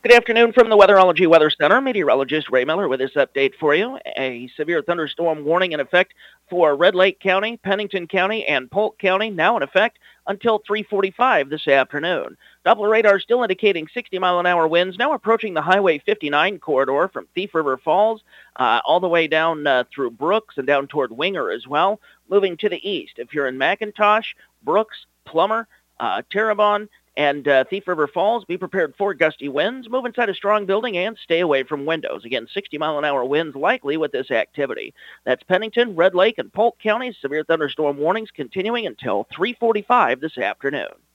Good afternoon from the Weatherology Weather Center. Meteorologist Ray Miller with this update for you. A severe thunderstorm warning in effect for Red Lake County, Pennington County, and Polk County, now in effect until 3:45 this afternoon. Doppler radar still indicating 60-mile-an-hour winds, now approaching the Highway 59 corridor from Thief River Falls all the way down through Brooks and down toward Winger as well. Moving to the east, if you're in McIntosh, Brooks, Plummer, Terrebonne, and Thief River Falls, be prepared for gusty winds. Move inside a strong building and stay away from windows. Again, 60-mile-an-hour winds likely with this activity. That's Pennington, Red Lake, and Polk counties. Severe thunderstorm warnings continuing until 3:45 this afternoon.